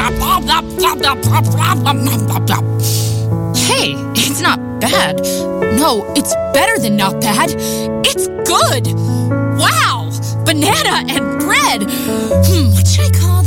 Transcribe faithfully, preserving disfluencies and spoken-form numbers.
Hey, it's not bad. No, it's better than not bad. It's good. Wow, banana and bread. Hmm, what should I call